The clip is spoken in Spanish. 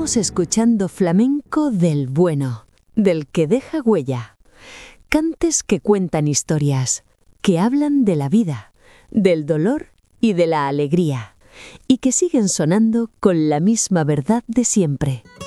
Estamos escuchando flamenco del bueno, del que deja huella. Cantes que cuentan historias, que hablan de la vida, del dolor y de la alegría, y que siguen sonando con la misma verdad de siempre.